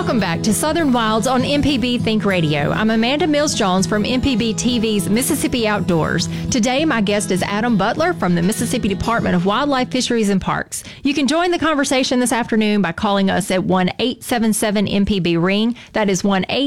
Welcome back to Southern Wilds on MPB Think Radio. I'm Amanda Mills-Jones from MPB TV's Mississippi Outdoors. Today, my guest is Adam Butler from the Mississippi Department of Wildlife, Fisheries, and Parks. You can join the conversation this afternoon by calling us at 1-877-MPB-RING. That is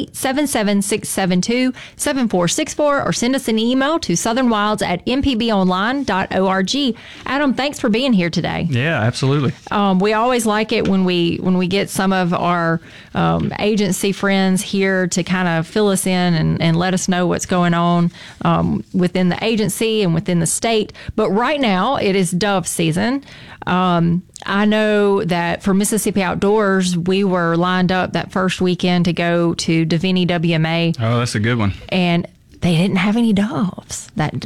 1-877-672-7464, or send us an email to southernwilds@mpbonline.org. Adam, thanks for being here today. Yeah, absolutely. We always like it when we get some of our agency friends here to kind of fill us in and let us know what's going on within the agency and within the state. But right now, it is dove season. I know that for Mississippi Outdoors, we were lined up that first weekend to go to Davini WMA. Oh, that's a good one. And they didn't have any doves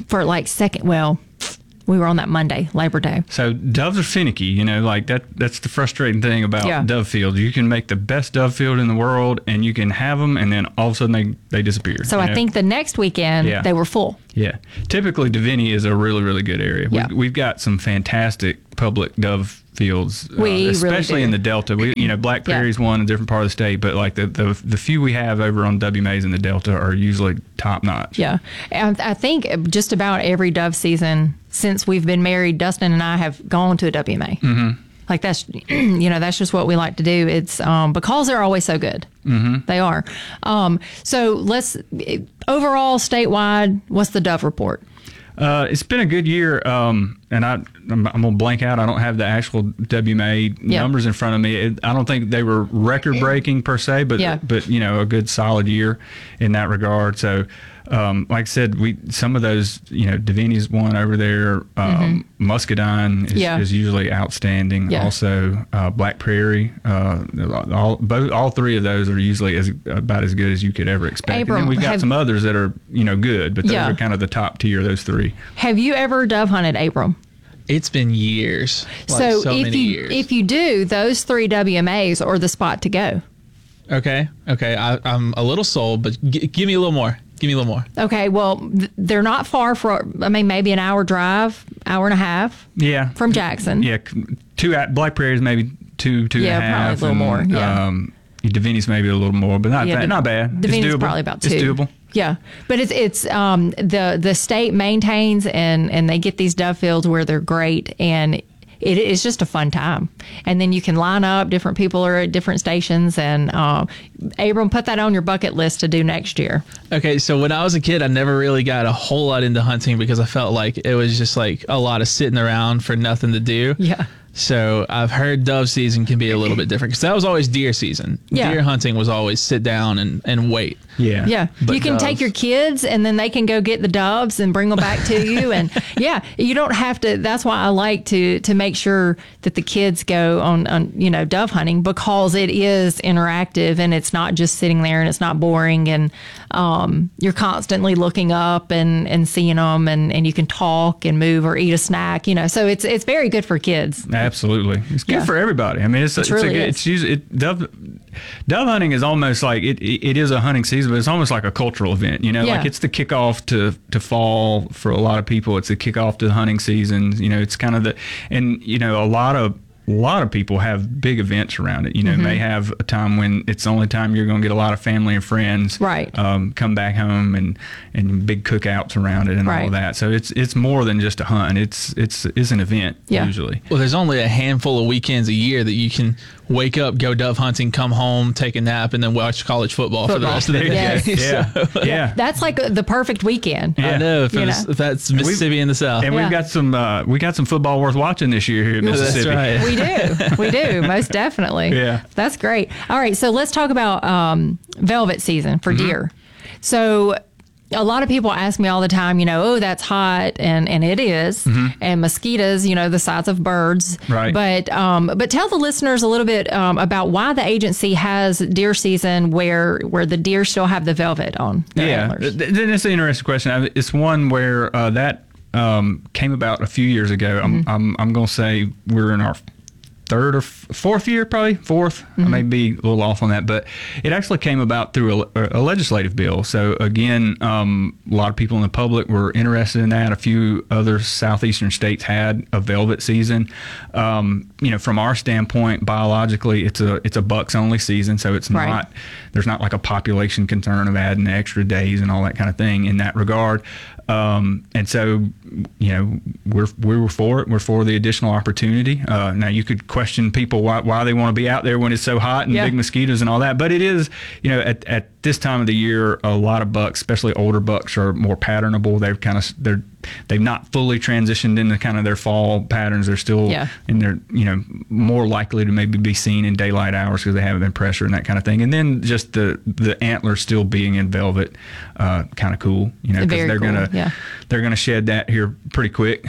we were on that Monday, Labor Day. So doves are finicky, like that's the frustrating thing about dove fields. You can make the best dove field in the world and you can have them and then all of a sudden they disappear. So I think the next weekend they were full. Yeah. Typically Davini is a really, really good area. Yeah. We've got some fantastic public dove fields, especially in the Delta. Black Prairie is one in a different part of the state, but like the few we have over on WMAs in the Delta are usually top notch. Yeah. And I think just about every dove season since we've been married, Dustin and I have gone to a WMA. Mm-hmm. Like that's, that's just what we like to do. It's because they're always so good. Mm-hmm. They are. So let's overall statewide, what's the dove report? It's been a good year, and I'm gonna blank out. I don't have the actual WMA numbers in front of me. I don't think they were record breaking per se, but a good solid year in that regard. So, like I said, some of those Davini's one over there. Muscadine is usually outstanding. Yeah. Also, Black Prairie. All three of those are usually about as good as you could ever expect. Abram, and then we've got some others that are good, but those are kind of the top tier. Those three. Have you ever dove hunted, Abram? It's been years. So if you do, those three WMAs are the spot to go. Okay. I'm a little sold, but give me a little more. Okay, well, they're not far maybe an hour drive, hour and a half. Yeah. From Jackson. Yeah, Black Prairie is maybe two and a half. Probably a little more. Yeah. Davini's maybe a little more, but not bad. Davini's probably about 2. It's doable. Yeah, but it's the state maintains and they get these dove fields where they're great, and it's just a fun time. And then you can line up, different people are at different stations, and Abram, put that on your bucket list to do next year. Okay, so when I was a kid, I never really got a whole lot into hunting because I felt like it was just like a lot of sitting around for nothing to do. Yeah. So I've heard dove season can be a little bit different because that was always deer season. Yeah. Deer hunting was always sit down and wait. Yeah. Yeah. But you can take your kids and then they can go get the doves and bring them back to you. And you don't have to. That's why I like to make sure that the kids go on dove hunting, because it is interactive and it's not just sitting there and it's not boring. And you're constantly looking up and seeing them, and you can talk and move or eat a snack, so it's very good for kids. Absolutely. It's good for everybody. I mean, dove hunting is almost like it is a hunting season, but it's almost like a cultural event, like it's the kickoff to fall for a lot of people. It's the kickoff to the hunting season. It's kind of a lot of people have big events around it. May have a time when it's the only time you're going to get a lot of family and friends come back home and big cookouts around it and all of that. So it's more than just a hunt. It's an event usually. Well, there's only a handful of weekends a year that you can wake up, go dove hunting, come home, take a nap, and then watch college football for the rest of the day. Yes. Yeah. That's like the perfect weekend. I know, if that's Mississippi in the South. And we've got some football worth watching this year here in Mississippi. That's right. We do, most definitely. Yeah. That's great. All right, so let's talk about velvet season for deer. So a lot of people ask me all the time, that's hot, and it is, and mosquitoes, the size of birds. Right. But tell the listeners a little bit about why the agency has deer season where the deer still have the velvet on their antlers. That's an interesting question. It's one where that came about a few years ago. I'm going to say we're in our third or fourth year, probably fourth. I may be a little off on that, but it actually came about through a legislative bill. So again, a lot of people in the public were interested in that. A few other southeastern states had a velvet season. From our standpoint, biologically, it's a bucks only season, so it's not. There's not like a population concern of adding extra days and all that kind of thing in that regard. And so, we were for it. We're for the additional opportunity. Now you could question people why they want to be out there when it's so hot and big mosquitoes and all that. But it is, at this time of the year, a lot of bucks, especially older bucks, are more patternable. They've not fully transitioned into kind of their fall patterns. They're still and they're more likely to maybe be seen in daylight hours because they haven't been pressured and that kind of thing. And then just the antlers still being in velvet, kind of cool, because they're gonna shed that here pretty quick,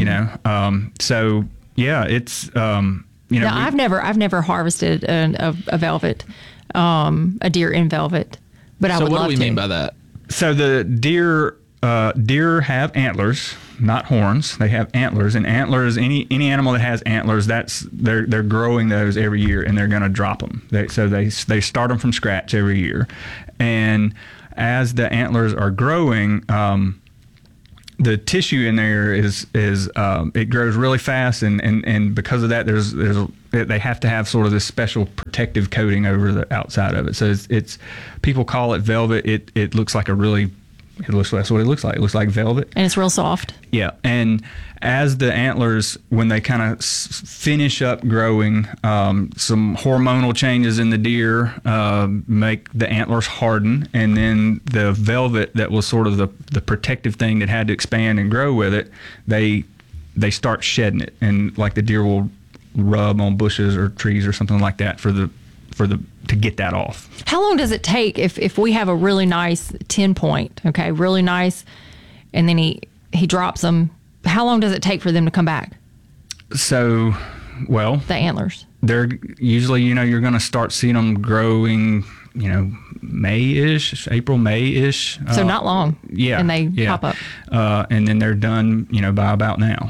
So it's Now, I've never harvested a velvet, a deer in velvet, but I would love to. So what do we mean by that? So the deer have antlers, not horns. They have antlers, and antlers. Any animal that has antlers, they're growing those every year, and they're going to drop them. They start them from scratch every year, and as the antlers are growing, the tissue in there is it grows really fast, and because of that, they have to have sort of this special protective coating over the outside of it. So it's people call it velvet. It looks like that's what it looks like. It looks like velvet. And it's real soft. Yeah. And as the antlers, when they kind of finish up growing, some hormonal changes in the deer make the antlers harden. And then the velvet that was sort of the protective thing that had to expand and grow with it, they start shedding it. And like the deer will rub on bushes or trees or something like that to get that off. How long does it take if we have a really nice 10 point, okay, really nice, and then he drops them? How long does it take for them to come back? So, well, the antlers. They're usually, you're going to start seeing them growing, May-ish, April, May-ish. So not long. Yeah. And they pop up. And then they're done, by about now,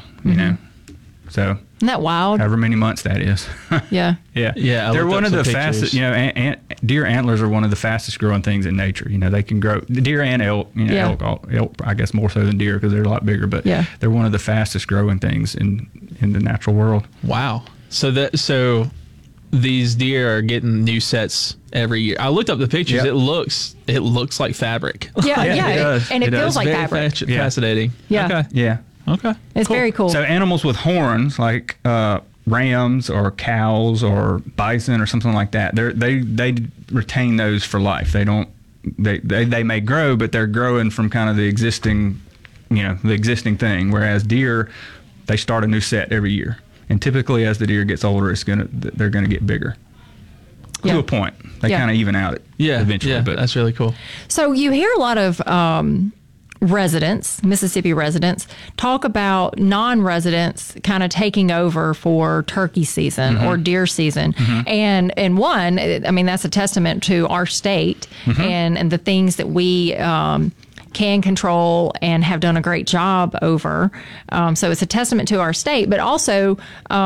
So. Isn't that wild? However many months that is. Yeah. Yeah. They're one of the fastest, deer antlers are one of the fastest growing things in nature. They can grow, deer and elk, elk, I guess more so than deer because they're a lot bigger, but they're one of the fastest growing things in the natural world. Wow. So these deer are getting new sets every year. I looked up the pictures. Yep. It looks like fabric. Yeah. It does. And it feels like fabric. Fascinating. Yeah. Okay. Yeah. Okay. It's very cool. So animals with horns, like rams or cows or bison or something like that, they retain those for life. They don't. They may grow, but they're growing from kind of the existing thing. Whereas deer, they start a new set every year, and typically as the deer gets older, they're gonna get bigger. To a point, they kind of even out it. Eventually. Yeah, but that's really cool. So you hear a lot of Mississippi residents talk about non-residents kind of taking over for turkey season or deer season. And that's a testament to our state and the things that we can control and have done a great job over. So it's a testament to our state, but also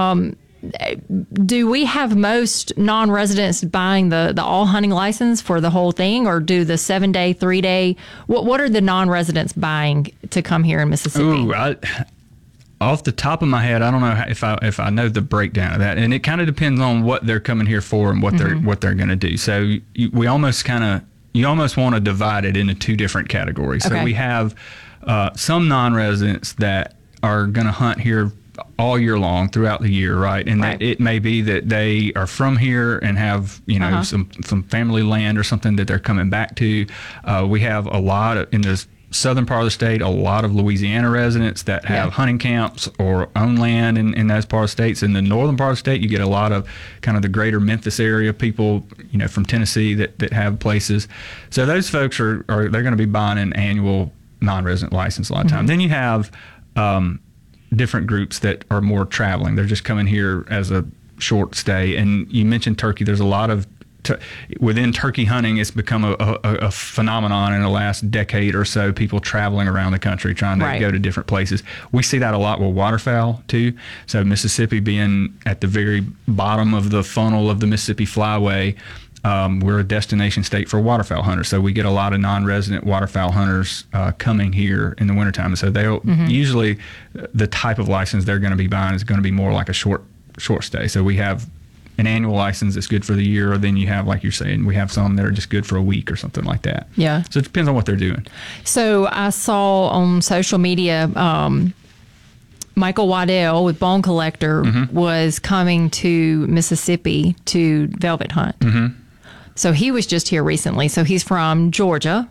do we have most non-residents buying the all hunting license for the whole thing, or do the 7-day, 3-day? What are the non-residents buying to come here in Mississippi? Ooh, off the top of my head, I don't know if I know the breakdown of that, and it kind of depends on what they're coming here for and what they're going to do. So you almost want to divide it into two different categories. Okay. So we have some non-residents that are going to hunt here all year long throughout the year, right? And that it may be that they are from here and have some family land or something that they're coming back to. We have a lot in the southern part of the state, a lot of Louisiana residents that have hunting camps or own land in those part of states. In the northern part of the state, you get a lot of kind of the greater Memphis area people, from Tennessee that have places. So those folks they're going to be buying an annual non-resident license a lot of time. Then you have different groups that are more traveling. They're just coming here as a short stay. And you mentioned turkey. There's a lot of within turkey hunting, it's become a phenomenon in the last decade or so. People traveling around the country trying to go to different places. We see that a lot with waterfowl too. So Mississippi being at the very bottom of the funnel of the Mississippi Flyway, we're a destination state for waterfowl hunters. So we get a lot of non-resident waterfowl hunters coming here in the wintertime. So they'll usually the type of license they're going to be buying is going to be more like a short stay. So we have an annual license that's good for the year, or then you have, like you're saying, we have some that are just good for a week or something like that. Yeah. So it depends on what they're doing. So I saw on social media, Michael Waddell with Bone Collector was coming to Mississippi to velvet hunt. So he was just here recently. So he's from Georgia.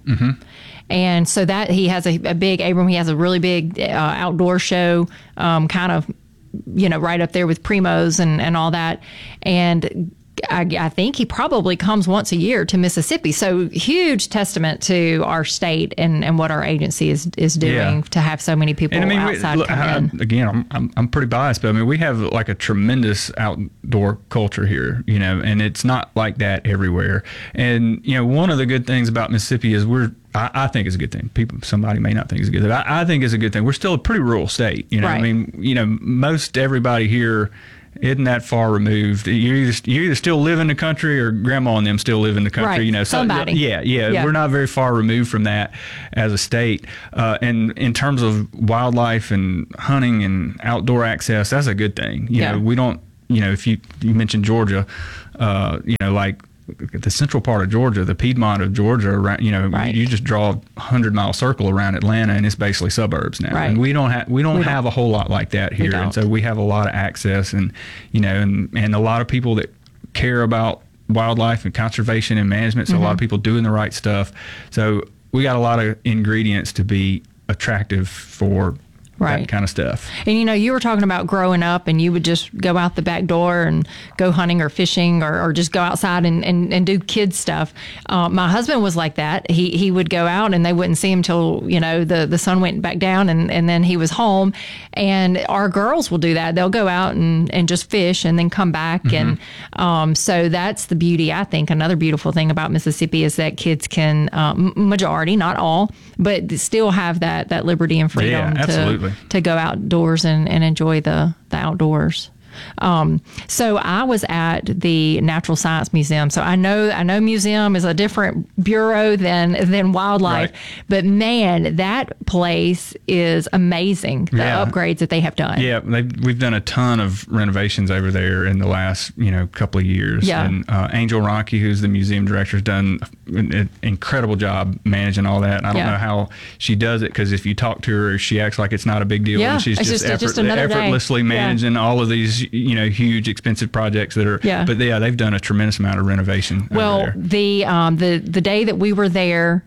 And so that he has a big, Abram, he has a really big outdoor show, kind of, right up there with Primos and all that. And I think he probably comes once a year to Mississippi. So huge testament to our state and what our agency is doing to have so many people outside come in. Again, I'm pretty biased, but I mean, we have like a tremendous outdoor culture here, and it's not like that everywhere. And, one of the good things about Mississippi is I think it's a good thing. Somebody may not think it's a good thing. I think it's a good thing. We're still a pretty rural state. Right. I mean, most everybody here isn't that far removed. You either still live in the country, or grandma and them still live in the country. Right. Somebody. Yeah. We're not very far removed from that as a state. And in terms of wildlife and hunting and outdoor access, that's a good thing. We don't. If you mentioned Georgia, like the central part of Georgia, the Piedmont of Georgia, around, you just draw a 100-mile circle around Atlanta, and it's basically suburbs now. Right. And we don't have a whole lot like that here, and so we have a lot of access, and and a lot of people that care about wildlife and conservation and management. So a lot of people doing the right stuff. So we got a lot of ingredients to be attractive for that kind of stuff. And you were talking about growing up, and you would just go out the back door and go hunting or fishing, or just go outside and do kids stuff. My husband was like that. He would go out, and they wouldn't see him till the sun went back down, and then he was home. And our girls will do that. They'll go out and just fish and then come back. And so that's the beauty. I think another beautiful thing about Mississippi is that kids can, majority, not all, but still have that liberty and freedom to go outdoors and enjoy the outdoors. So I was at the Natural Science Museum. So I know museum is a different bureau than wildlife, but man, that place is amazing. The upgrades that they have done. Yeah, we've done a ton of renovations over there in the last couple of years. Yeah. And Angel Ronke, who's the museum director, has done an incredible job managing all that. And I don't know how she does it, because if you talk to her, she acts like it's not a big deal. Yeah, and she's just effortlessly managing all of these huge expensive projects that are but they've done a tremendous amount of renovation. Well, the day that we were there,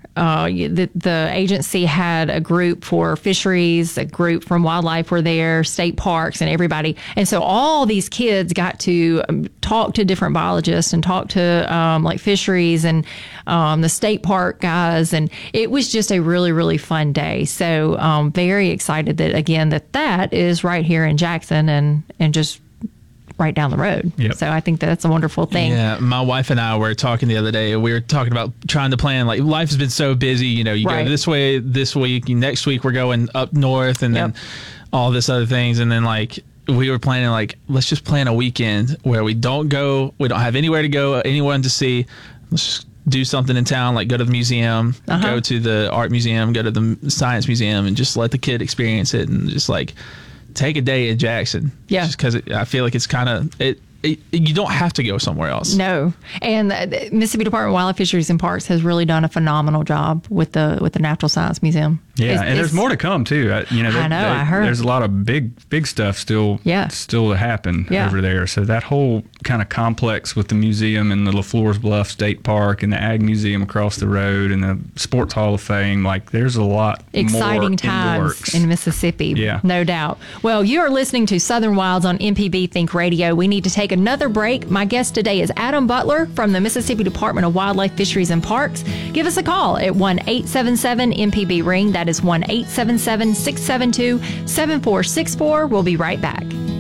the agency had a group for fisheries, a group from wildlife were there, state parks, and everybody. And so all these kids got to talk to different biologists and talk to like fisheries and the state park guys, and it was just a really, really fun day. So very excited that is right here in Jackson and just right down the road. Yep. So I think that's a wonderful thing. Yeah, my wife and I were talking the other day. We were talking about trying to plan, like, life has been so busy. You go this way this week, next week we're going up north, and then all this other things. And then, like, we were planning, like, let's just plan a weekend where we don't have anywhere to go, anyone to see. Let's just do something in town, like go to the museum, go to the art museum, go to the science museum, and just let the kid experience it, and just like take a day in Jackson. Yeah. Just because I feel like it's kind of, you don't have to go somewhere else. No. And the Mississippi Department of Wildlife, Fisheries, and Parks has really done a phenomenal job with the Natural Science Museum. Yeah, and there's more to come too. I heard there's a lot of big stuff still to happen over there. So that whole kind of complex with the museum and the LaFleur's Bluff State Park and the Ag Museum across the road and the Sports Hall of Fame, like there's a lot exciting more times in Mississippi. Yeah, no doubt. Well, you are listening to Southern Wilds on MPB Think Radio. We need to take another break. My guest today is Adam Butler from the Mississippi Department of Wildlife, Fisheries, and Parks. Give us a call at 1-877-MPB-RING. That is 1-877-672-7464. We'll be right back.